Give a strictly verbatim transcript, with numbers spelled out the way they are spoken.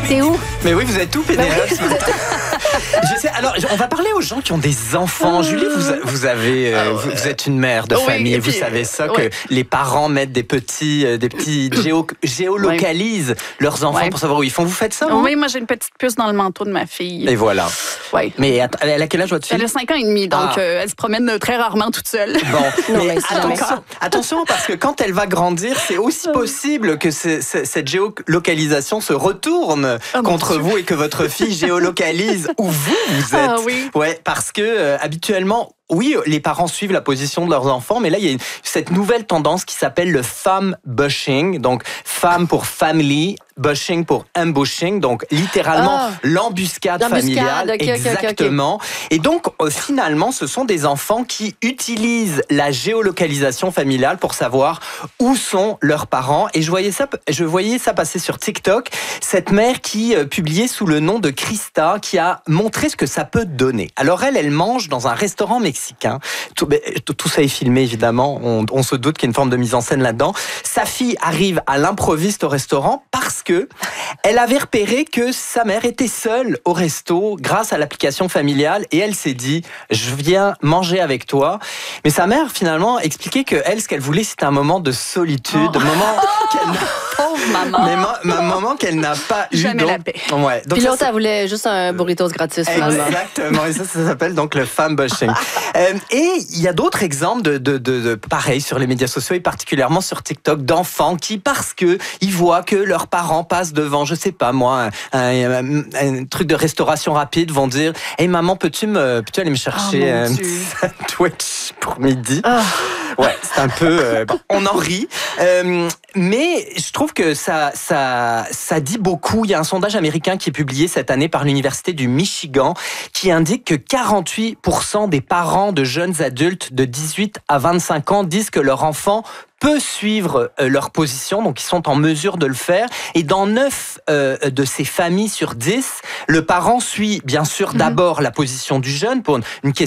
T'es où? Mais oui, vous êtes où, Pénélope, ce matin? Je sais, alors, on va parler aux gens qui ont des enfants. Julie, vous, vous avez, euh, vous, vous êtes une mère de Oui, famille, et vous puis, savez ça, oui. que les parents mettent des petits, euh, des petits géo, géolocalisent leurs enfants Ouais. pour savoir où ils font. Vous faites ça, vous? Oui, moi, j'ai une petite puce dans le manteau de ma fille. Et voilà. Oui. Mais att- elle a quel âge, votre fille? Elle a cinq ans et demi, donc Ah. euh, elle se promène euh, très rarement toute seule. Bon, Non, mais mais c'est jamais attention, attention, parce que quand elle va grandir, c'est aussi possible que ce- ce- cette géolocalisation se retourne Oh, mon contre Dieu. vous et que votre fille géolocalise où vous, vous êtes. Ah oui. Ouais, parce que euh, habituellement, oui, les parents suivent la position de leurs enfants, mais là, il y a une- cette nouvelle tendance qui s'appelle le femme bushing. Donc, femme pour family, bushing pour ambushing. Donc, littéralement, Ah. l'embuscade L'embuscade, familiale. ok, ok, ok, ok. Exactement. Et donc, euh, finalement, ce sont des enfants qui utilisent la géolocalisation familiale pour savoir où sont leurs parents. Et je voyais ça, je voyais ça passer sur TikTok. Cette mère qui euh, publiait sous le nom de Krista, qui a montré ce que ça peut donner. Alors elle, elle mange dans un restaurant mexicain. Tout, ben, tout- tout ça est filmé, évidemment. On, on se doute qu'il y a une forme de mise en scène là-dedans. Sa fille arrive à l'improviste au restaurant parce que elle avait repéré que sa mère était seule au resto grâce à l'application familiale et elle s'est dit « je viens manger avec toi ». Mais sa mère, finalement, expliquait que elle, ce qu'elle voulait, c'était un moment de solitude, Oh. un moment qu'elle n'a- Pauvre maman. mais mo- un moment qu'elle n'a pas eu. Jamais donc- la paix. Ouais. Donc Puis ça, l'autre, elle voulait juste un burritos gratis, finalement. Exactement, et ça, ça s'appelle donc le femme bushing. Euh, et il y a d'autres exemples de, de, de, de pareil sur les médias sociaux et particulièrement sur TikTok d'enfants qui, parce que ils voient que leurs parents passent devant, je sais pas moi, un, un, un truc de restauration rapide, vont dire hey maman, peux-tu me, peux-tu aller me chercher Oh, mon un Dieu. petit sandwich pour midi? Ah. Ouais, c'est un peu. euh, bon, on en rit, euh, mais je trouve que ça, ça, ça dit beaucoup. Il y a un sondage américain qui est publié cette année par l'université du Michigan qui indique que quarante-huit pour cent des parents de jeunes adultes de dix-huit à vingt-cinq ans disent que leur enfant peut suivre euh, leur position, donc ils sont en mesure de le faire. Et dans neuf euh, de ces familles sur dix, le parent suit bien sûr d'abord la position du jeune pour une, une question